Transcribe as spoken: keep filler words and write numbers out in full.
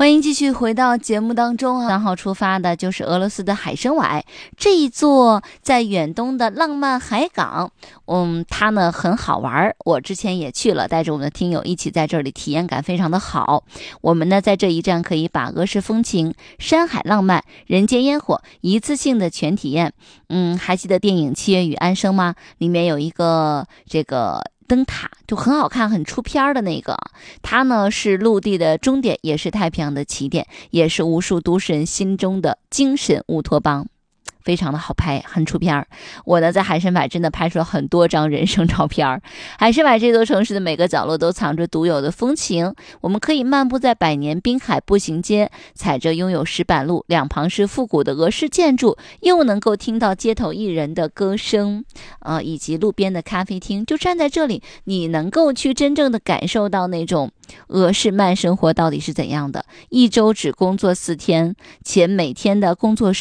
欢迎继续回到节目当中啊，三号出发的就是俄罗斯的海参崴，这一座在远东的浪漫海港，嗯，它呢很好玩，我之前也去了，带着我们的听友一起在这里，体验感非常的好。我们呢在这一站可以把俄式风情、山海浪漫、人间烟火一次性的全体验。嗯，还记得电影《七月与安生》吗？里面有一个这个灯塔就很好看，很出片的那个，它呢是陆地的终点，也是太平洋的起点，也是无数都市人心中的精神乌托邦，非常的好拍，很出片。我呢在海参崴真的拍出了很多张人生照片。海参崴这座城市的每个角落都藏着独有的风情，我们可以漫步在百年滨海步行街，踩着拥有石板路，两旁是复古的俄式建筑，又能够听到街头艺人的歌声，呃，以及路边的咖啡厅。就站在这里，你能够去真正的感受到那种俄式慢生活到底是怎样的。一周只工作四天，且每天的工作时